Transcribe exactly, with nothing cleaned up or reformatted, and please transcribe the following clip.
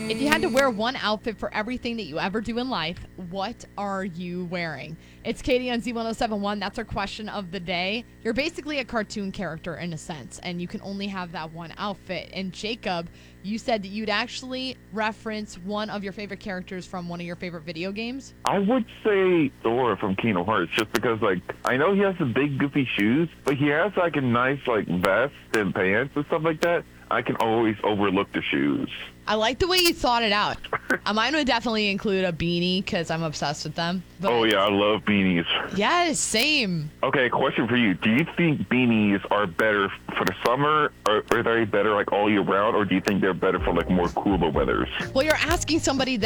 If you had to wear one outfit for everything that you ever do in life, what are you wearing? It's Katie on Z ten seventy-one. That's our question of the day. You're basically a cartoon character in a sense, and you can only have that one outfit. And Jacob, you said that you'd actually reference one of your favorite characters from one of your favorite video games. I would say Thor from Kingdom Hearts, just because, like, I know he has the big goofy shoes, but he has, like, a nice, like, vest and pants and stuff like that. I can always overlook the shoes. I like the way you thought it out. Uh, Mine would definitely include a beanie because I'm obsessed with them. But Oh, yeah, I love beanies. yes, same. Okay, question for you. Do you think beanies are better for the summer, or are they better, like, all year round, or do you think they're better for, like, more cooler weathers? Well, you're asking somebody